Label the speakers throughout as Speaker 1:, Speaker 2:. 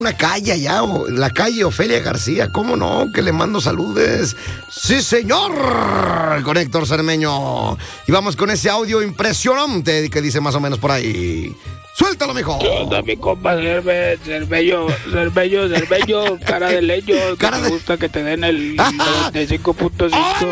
Speaker 1: una calle allá, la calle Ofelia García, ¿cómo no? Que le mando saludes. ¡Sí, señor! Con Héctor Cermeño. Y vamos con ese audio impresionante que dice más o menos por ahí. ¡Suéltalo, mijo!
Speaker 2: ¿Qué onda, mi compa Cervello, cara de leño?
Speaker 1: Cara
Speaker 2: me
Speaker 1: de...
Speaker 2: gusta que te den el 95.5.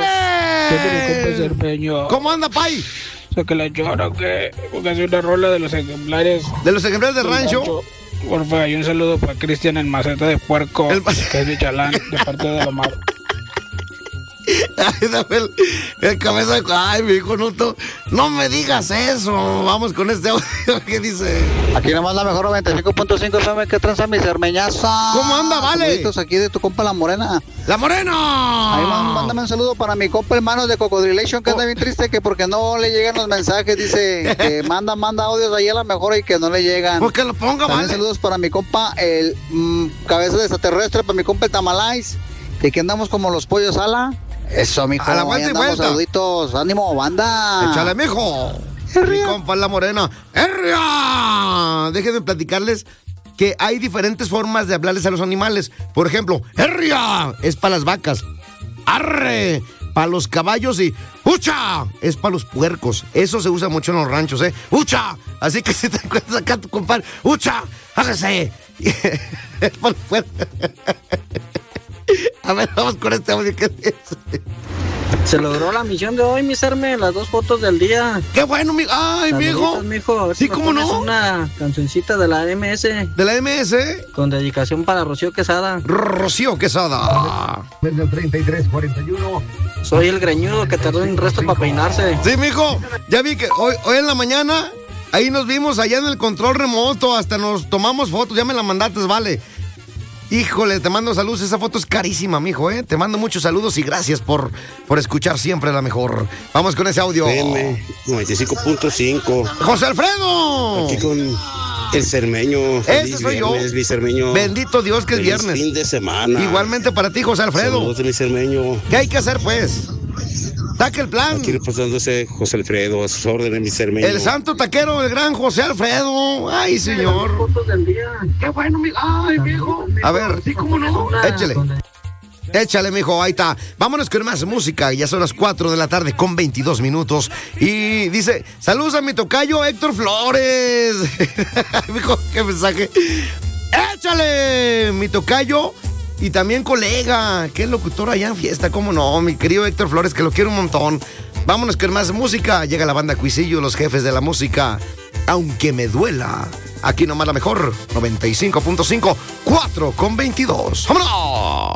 Speaker 1: ¿Cómo anda, pay?
Speaker 2: O sea, que la llora, que hace una rola de los ejemplares.
Speaker 1: ¿De los ejemplares de rancho?
Speaker 2: Porfa, y un saludo para Cristian en Maceta de Puerco, que es de Chalán, de parte de la mar.
Speaker 1: Ay, dame el cabeza de... Ay, mi hijo, no me digas eso. Vamos con este audio que dice...
Speaker 3: Aquí nomás la mejor 95.5 FM. ¿Qué tranza mi cermeñaza?
Speaker 1: ¿Cómo anda, vale?
Speaker 3: Saluditos aquí de tu compa La Morena.
Speaker 1: ¡La Morena!
Speaker 3: Ahí mándame un saludo para mi compa hermano de Cocodrilation, que anda bien triste, que porque no le llegan los mensajes. Dice que manda audios ahí a la mejor y que no le llegan.
Speaker 1: Pues que lo ponga,
Speaker 3: también
Speaker 1: vale.
Speaker 3: Saludos para mi compa el cabeza de extraterrestre, para mi compa el Tamalais, de que andamos como los pollos ala. Eso, mijo.
Speaker 1: A la vuelta y vuelta.
Speaker 3: Saluditos, ánimo, banda.
Speaker 1: Échale, mijo. Mi compa La Morena. ¡Herria! Déjenme platicarles que hay diferentes formas de hablarles a los animales. Por ejemplo, ¡herria! Es para las vacas. ¡Arre! Para los caballos y ¡ucha! Es para los puercos. Eso se usa mucho en los ranchos, ¿eh? ¡Ucha! Así que si te encuentras acá tu compadre, ¡ucha! ¡Hágase! Es para los puercos. A ver, vamos con este audio que dice.
Speaker 4: Se logró la misión de hoy, mi Serme, las 2 fotos del día.
Speaker 1: ¡Qué bueno, mijo! ¡Ay, mijo!
Speaker 4: Mijo,
Speaker 1: sí, ¿cómo no?
Speaker 4: Una cancioncita de la MS.
Speaker 1: ¿De la MS?
Speaker 4: Con dedicación para Rocío Quesada.
Speaker 1: Rocío Quesada.
Speaker 3: 3341.
Speaker 4: Soy el greñudo que tardó un resto para peinarse.
Speaker 1: Sí, mijo. Ya vi que hoy en la mañana, ahí nos vimos allá en el control remoto. Hasta nos tomamos fotos. Ya me la mandaste, vale. Híjole, te mando saludos. Esa foto es carísima, mijo, ¿eh? Te mando muchos saludos y gracias por escuchar siempre la mejor. Vamos con ese audio.
Speaker 5: PM 95.5.
Speaker 1: ¡José Alfredo!
Speaker 5: Aquí con el Cermeño.
Speaker 1: Ese soy yo.
Speaker 5: Mi Cermeño.
Speaker 1: Bendito Dios que es viernes.
Speaker 5: Fin de semana.
Speaker 1: Igualmente para ti, José Alfredo.
Speaker 5: Saludos de mi Cermeño.
Speaker 1: ¿Qué hay que hacer, pues? Saque el plan.
Speaker 5: Aquí repasándose José Alfredo, a sus órdenes, mi Cermeño.
Speaker 1: El santo taquero, el gran José Alfredo. Ay, señor.
Speaker 4: Fotos del día.
Speaker 1: Qué bueno, mijo. Ay, mijo. A ver, sí, cómo no. Échale. Échale, mijo, ahí está. Vámonos con más música. Ya son las 4 de la tarde con 22 minutos. Y dice, saludos a mi tocayo Héctor Flores. Mijo, qué mensaje. Échale, mi tocayo. Y también colega, que es locutor allá en fiesta, cómo no, mi querido Héctor Flores, que lo quiero un montón. Vámonos con más música. Llega la banda Cuisillo, los jefes de la música. Aunque me duela. Aquí nomás la mejor, 95.5, 4 con 22. ¡Vámonos!